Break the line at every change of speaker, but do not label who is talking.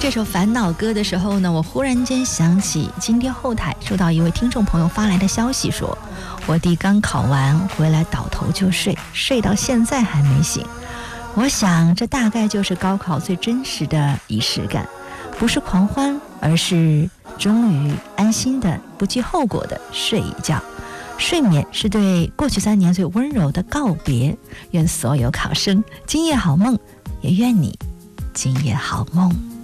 这首烦恼歌的时候呢，我忽然间想起今天后台收到一位听众朋友发来的消息说，我弟刚考完回来倒头就睡，睡到现在还没醒。我想这大概就是高考最真实的仪式感，不是狂欢，而是终于安心的不计后果的睡一觉。睡眠是对过去3年最温柔的告别。愿所有考生今夜好梦，也愿你今夜好梦。